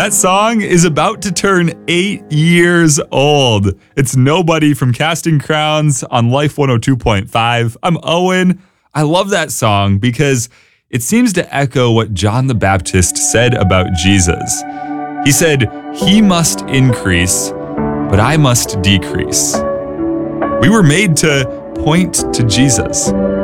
That song is about to turn 8 years old. It's Nobody from Casting Crowns on Life 102.5. I'm Owen. I love that song because it seems to echo what John the Baptist said about Jesus. He said, "He must increase, but I must decrease." We were made to point to Jesus.